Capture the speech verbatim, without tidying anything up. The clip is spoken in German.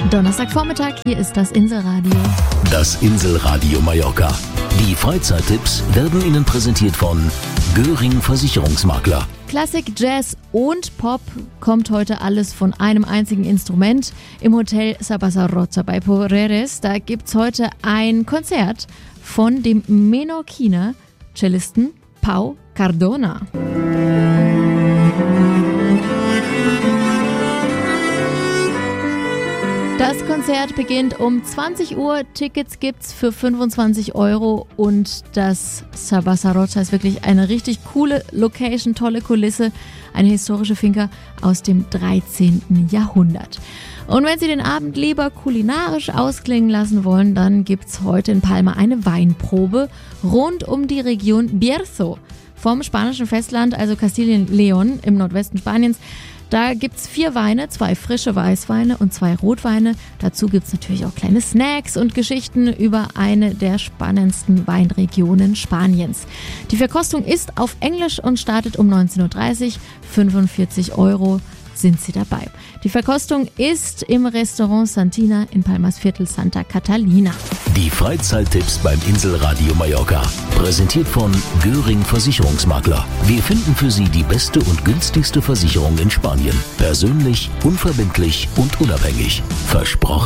Donnerstagvormittag, hier ist das Inselradio. Das Inselradio Mallorca. Die Freizeittipps werden Ihnen präsentiert von Göring Versicherungsmakler. Klassik, Jazz und Pop kommt heute alles von einem einzigen Instrument im Hotel Sabasarrota bei Poreres. Da gibt's heute ein Konzert von dem Menorquiner Cellisten Pau Cardona. Das Konzert beginnt um zwanzig Uhr, Tickets gibt's für fünfundzwanzig Euro und das Sabasarrota ist wirklich eine richtig coole Location, tolle Kulisse, eine historische Finca aus dem dreizehnten Jahrhundert. Und wenn Sie den Abend lieber kulinarisch ausklingen lassen wollen, dann gibt's heute in Palma eine Weinprobe rund um die Region Bierzo vom spanischen Festland, also Kastilien-León im Nordwesten Spaniens. Da gibt's vier Weine, zwei frische Weißweine und zwei Rotweine. Dazu gibt's natürlich auch kleine Snacks und Geschichten über eine der spannendsten Weinregionen Spaniens. Die Verkostung ist auf Englisch und startet um neunzehn Uhr dreißig. fünfundvierzig Euro sind Sie dabei. Die Verkostung ist im Restaurant Santina in Palmas Viertel Santa Catalina. Die Freizeittipps beim Inselradio Mallorca. Präsentiert von Göring Versicherungsmakler. Wir finden für Sie die beste und günstigste Versicherung in Spanien. Persönlich, unverbindlich und unabhängig. Versprochen.